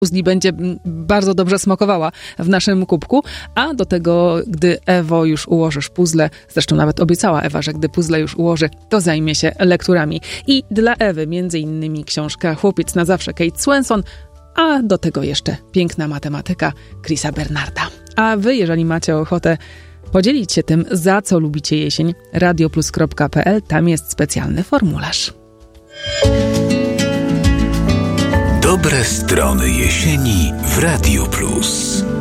puzli będzie bardzo dobrze smakowała w naszym kubku, a do tego, gdy Ewo już ułożysz puzzle, zresztą nawet obiecała Ewa, że gdy puzzle już ułoży, to zajmie się lekturami. I dla Ewy między innymi książka Chłopiec na zawsze Kate Swenson, a do tego jeszcze piękna matematyka Chrisa Bernarda. A wy, jeżeli macie ochotę podzielić się tym, za co lubicie jesień, radioplus.pl, tam jest specjalny formularz. Dobre strony jesieni w Radio Plus.